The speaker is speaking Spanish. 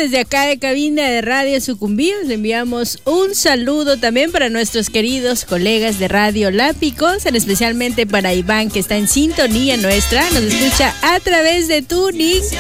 desde acá de cabina de Radio Sucumbíos le enviamos un saludo también para nuestros queridos colegas de Radio La Picosa, especialmente para Iván, que está en sintonía nuestra, nos escucha a través de Tuning.